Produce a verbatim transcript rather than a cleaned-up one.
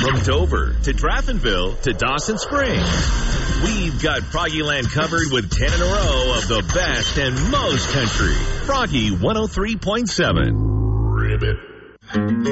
From Dover to Draftonville to Dawson Springs, we've got Froggyland covered with ten in a row of the best and most country. Froggy one oh three point seven. Ribbit.